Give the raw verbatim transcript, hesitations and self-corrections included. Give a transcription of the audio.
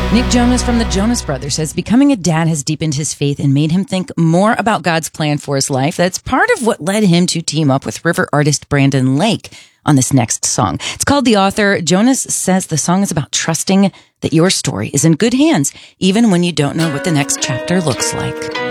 Nick Jonas from the Jonas Brothers says becoming a dad has deepened his faith and made him think more about God's plan for his life. That's part of what led him to team up with river artist Brandon Lake on this next song. It's called The Author. Jonas says the song is about trusting that your story is in good hands, even when you don't know what the next chapter looks like.